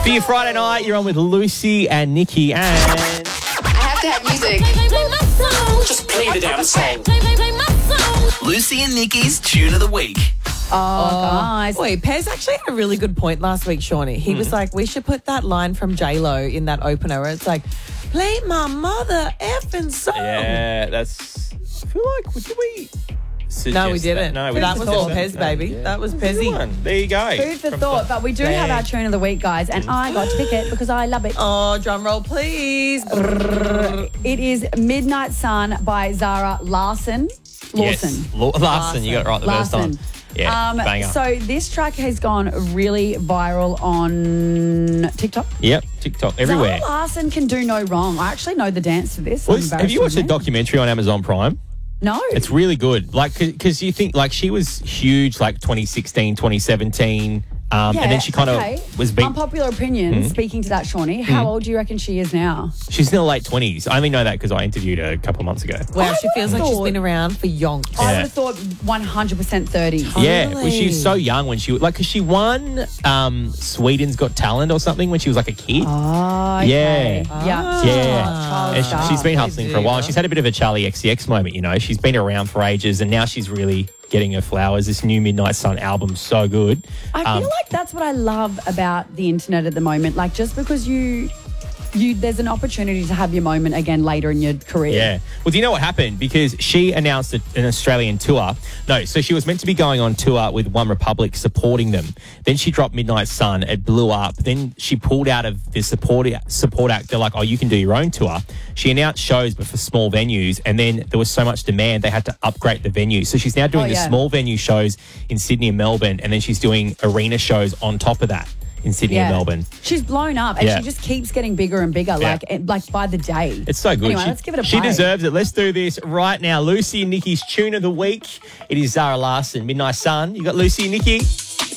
For your Friday night, you're on with Lucy and Nikki, and I have to have music. Just play the damn song. Lucy and Nikki's Tune of the Week. Guys. Wait, Pez actually had a really good point last week, Shawnee. He was like, we should put that line from J-Lo in that opener where it's like, play my mother effing song. yeah, that's. I feel like did we? No, we suggest didn't. That? No, we that didn't was all suggest Pez, baby. Yeah. That was Good Pezzy. one. There you go. Food for thought, but we do have our tune of the week, guys, and I got to pick it because I love it. Oh, drum roll, please. It is Midnight Sun by Zara Larson. Yes. Larson, you got it right the first Larson. time. Yeah, banger. So this track has gone really viral on TikTok. Yep, TikTok everywhere. Zara Larson can do no wrong. I actually know the dance to this. Well, I'm have embarrassed you watched to the admit. documentary on Amazon Prime? No. It's really good. Like, because you think, like, she was huge, like, 2016, 2017. And then she kind of was beat. Unpopular opinion, speaking to that, Shawnee, how old do you reckon she is now? She's in the late 20s. I only know that because I interviewed her a couple of months ago. Wow, she feels like she's thought- been around for yonks. I Yeah. would have thought 100% 30. Yeah, Totally. well, she was so young when she like, because she won Sweden's Got Talent or something when she was like a kid. Oh, okay. Yeah. Yeah. Yeah, Child and star. she's been hustling for a while. do. She's had a bit of a Charlie XCX moment, you know. She's been around for ages, and now she's really getting her flowers. This new Midnight Sun album's so good. I feel like that's what I love about the internet at the moment. Like, just because you there's an opportunity to have your moment again later in your career. Yeah. Well, do you know what happened? Because she announced an Australian tour. No, so she was meant to be going on tour with One Republic supporting them. Then she dropped Midnight Sun. It blew up. Then she pulled out of the support act. They're like, oh, you can do your own tour. She announced shows, but for small venues. And then there was so much demand, they had to upgrade the venue. So she's now doing the small venue shows in Sydney and Melbourne. And then she's doing arena shows on top of that in Sydney and Melbourne. She's blown up and Yeah. she just keeps getting bigger and bigger, like by the day. It's so good. Anyway, let's give it a She play. deserves it. Let's do this right now. Lucy and Nikki's Tune of the Week. It is Zara Larson, Midnight Sun. You got Lucy and Nikki.